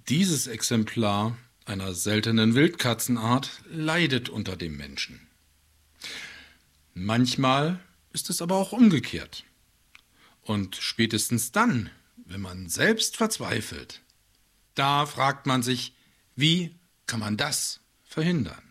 Dieses Exemplar einer seltenen Wildkatzenart leidet unter dem Menschen. Manchmal ist es aber auch umgekehrt. Und spätestens dann, wenn man selbst verzweifelt, da fragt man sich, wie kann man das verhindern?